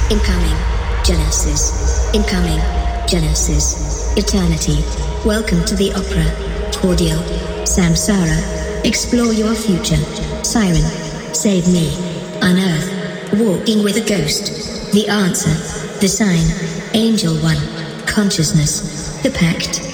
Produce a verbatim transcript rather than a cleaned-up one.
Incoming. Genesis. Incoming. Genesis. Eternity. Welcome to the opera. Cordial. Samsara. Explore your future. Siren. Save me. Unearth. Walking with a ghost. The answer. The sign. Angel One. Consciousness. The pact.